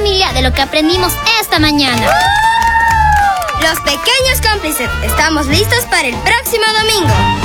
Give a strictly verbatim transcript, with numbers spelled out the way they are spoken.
familia de lo que aprendimos esta mañana. Los pequeños cómplices, estamos listos para el próximo domingo.